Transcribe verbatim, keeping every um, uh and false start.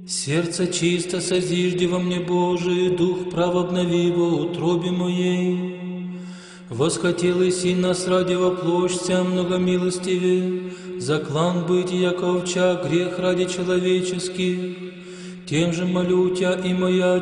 Сердце чисто созижди во мне, Божий, дух прав обнови во утробе моей. Восхотел и син нас ради воплощся многомилостиве, заклан быть, яко овча, грех ради человеческих. Тем же молю Тя и моя